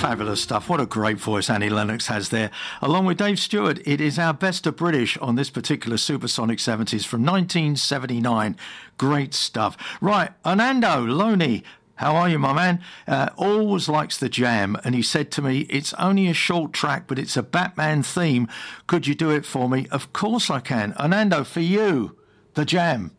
fabulous stuff. What a great voice Annie Lennox has there. Along with Dave Stewart, it is our best of British on this particular Supersonic 70s from 1979. Great stuff. Right, Anando Loney. How are you, my man? Always likes the Jam, and he said to me, it's only a short track, but it's a Batman theme. Could you do it for me? Of course I can. Anando, for you, the Jam.